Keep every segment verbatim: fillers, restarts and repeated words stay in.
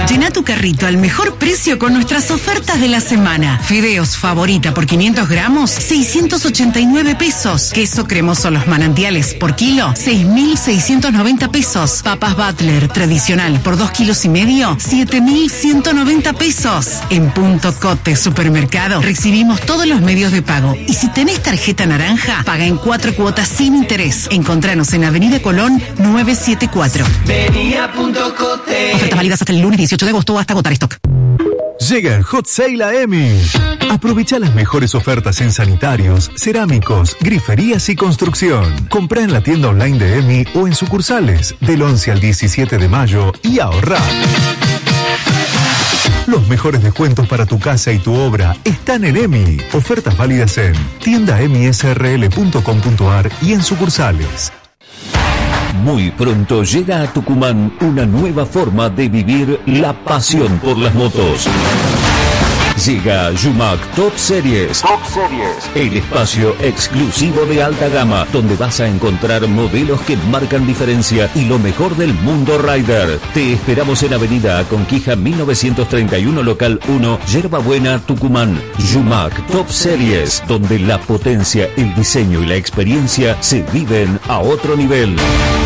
Llena tu carrito al mejor precio con nuestras ofertas de la semana. Fideos Favorita por quinientos gramos, seiscientos ochenta y nueve pesos. Queso cremoso Los Manantiales por kilo, seis mil seiscientos noventa pesos. Papas Butler tradicional por dos kilos y medio, siete mil ciento noventa pesos. En Punto Cote Supermercado recibimos todos los medios de pago. Y si tenés tarjeta naranja, paga en cuatro cuotas sin interés. Encontranos en Avenida Colón novecientos setenta y cuatro. Vení a Punto Cote. Ofertas válidas hasta el lunes dieciocho de agosto o hasta agotar stock. Llega el Hot Sale a EMI. Aprovecha las mejores ofertas en sanitarios, cerámicos, griferías y construcción. Comprá en la tienda online de EMI o en sucursales del once al diecisiete de mayo y ahorrá. Los mejores descuentos para tu casa y tu obra están en EMI. Ofertas válidas en tienda emi s r l punto com punto a r y en sucursales. Muy pronto llega a Tucumán una nueva forma de vivir la pasión por las motos. Llega Yumac Top Series. Top Series. El espacio exclusivo de alta gama, donde vas a encontrar modelos que marcan diferencia y lo mejor del mundo rider. Te esperamos en Avenida Conquija mil novecientos treinta y uno, local uno, Yerba Buena, Tucumán. Yumac Top Series, donde la potencia, el diseño y la experiencia se viven a otro nivel.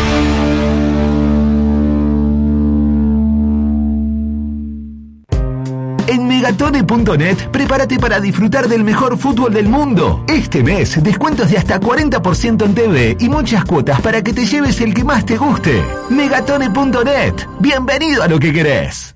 En Megatone punto net, prepárate para disfrutar del mejor fútbol del mundo. Este mes, descuentos de hasta cuarenta por ciento en T V y muchas cuotas para que te lleves el que más te guste. Megatone punto net, bienvenido a lo que querés.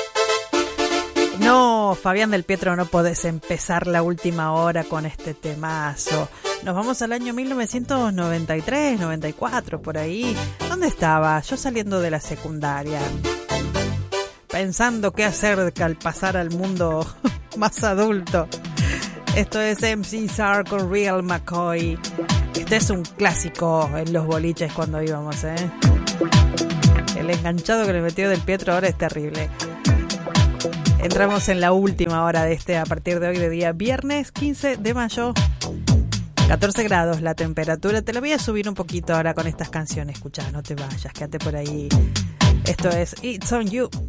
No, Fabián del Pietro, no podés empezar la última hora con este temazo. Nos vamos al año mil novecientos noventa y tres, noventa y cuatro, por ahí. ¿Dónde estaba? Yo saliendo de la secundaria, pensando qué hacer al pasar al mundo más adulto. Esto es M C S R con Real McCoy. Este es un clásico en los boliches cuando íbamos, ¿eh? El enganchado que le metió del Pietro ahora es terrible. Entramos en la última hora de este, a partir de hoy, de día viernes quince de mayo. catorce grados la temperatura. Te lo voy a subir un poquito ahora con estas canciones. Escuchá, no te vayas, quédate por ahí. Esto es It's On You.